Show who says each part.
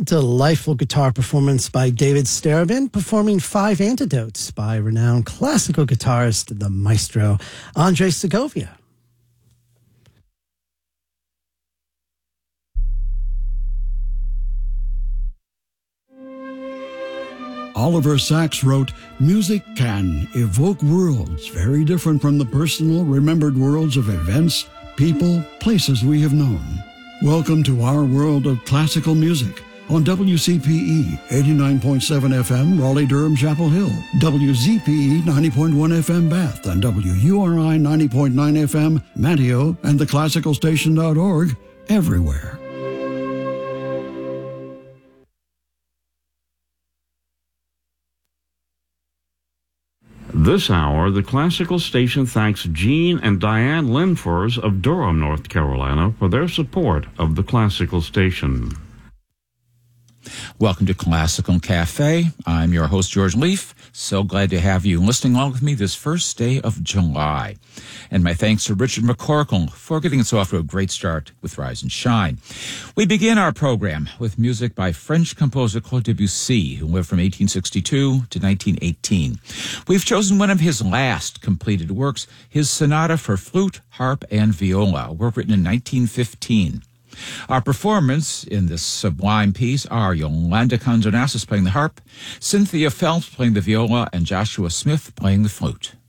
Speaker 1: Delightful guitar performance by David Starobin, performing 5 Antidotes by renowned classical guitarist, the maestro, Andre Segovia.
Speaker 2: Oliver Sacks wrote, "Music can evoke worlds very different from the personal, remembered worlds of events, people, places we have known. Welcome to our world of classical music on WCPE 89.7 FM, Raleigh-Durham, Chapel Hill, WZPE 90.1 FM, Bath, and WURI 90.9 FM, Manteo, and theclassicalstation.org, everywhere."
Speaker 3: This hour, the Classical Station thanks Gene and Diane Linfors of Durham, North Carolina, for their support of the Classical Station.
Speaker 4: Welcome to Classical Cafe. I'm your host, George Leaf. So glad to have you listening along with me this first day of July. And my thanks to Richard McCorkle for getting us off to a great start with Rise and Shine. We begin our program with music by French composer Claude Debussy, who lived from 1862 to 1918. We've chosen one of his last completed works, his Sonata for Flute, Harp, and Viola, a work written in 1915. Our performance in this sublime piece are Yolanda Condonasis playing the harp, Cynthia Phelps playing the viola, and Joshua Smith playing the flute.